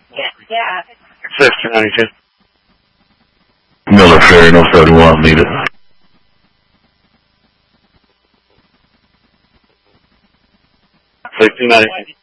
Yeah. 1692. Miller Ferry, no 31 meter. $16.92.